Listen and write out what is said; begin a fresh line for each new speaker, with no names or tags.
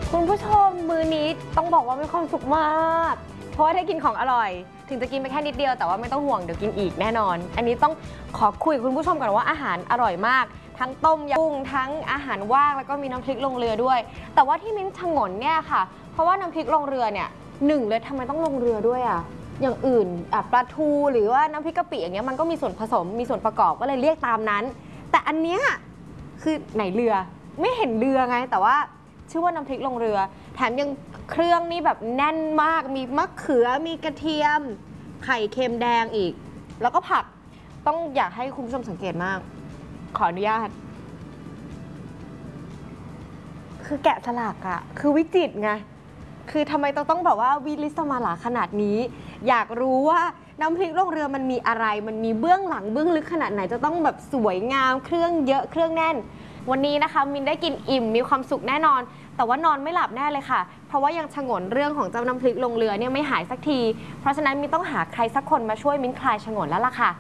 คุณผู้ชมมื้อนี้ต้องบอกว่ามีความสุขมากเพราะว่าได้กินของอร่อยถึงจะกินไปแค่นิดเดียวแต่ว่าไม่ต้องห่วงเดี๋ยวกินอีกแน่นอนอันนี้ต้องขอคุยกับคุณผู้ชมก่อนว่าอาหารอร่อยมากทั้งต้มยำกุ้งทั้งอาหารว่างแล้วก็มีน้ำพริกลงเรือด้วยแต่ว่าที่มิ้นชงนเนี่ยค่ะเพราะว่าน้ำพริกลงเรือเนี่ยหนึ่งเลยทำไมต้องลงเรือด้วยอ่ะอย่างอื่นปลาทูหรือว่าน้ำพริกกะปิอย่างเงี้ยมันก็มีส่วนผสมมีส่วนประกอบก็เลยเรียกตามนั้นแต่อันเนี้ยคือไหนเรือไม่เห็นเรือไงแต่ว่าชื่อว่าน้ำพริกลงเรือแถมยังเครื่องนี่แบบแน่นมากมีมะเขือมีกระเทียมไข่เค็มแดงอีกแล้วก็ผักต้องอยากให้คุณผู้ชมสังเกตมากขออนุญาตคือแกะสลักอะคือวิจิตรไงคือทำไมต้องแบบว่าวิลิสมาลาขนาดนี้อยากรู้ว่าน้ำพริกลงเรือมันมีอะไรมันมีเบื้องหลังเบื้องลึกขนาดไหนจะต้องแบบสวยงามเครื่องเยอะเครื่องแน่นวันนี้นะคะมินได้กินอิ่มมีความสุขแน่นอนแต่ว่านอนไม่หลับแน่เลยค่ะเพราะว่ายังฉงนเรื่องของเจ้าน้ำพริกลงเรือเนี่ยไม่หายสักทีเพราะฉะนั้นมินต้องหาใครสักคนมาช่วยมินคลายฉงนแล้วล่ะค่ะ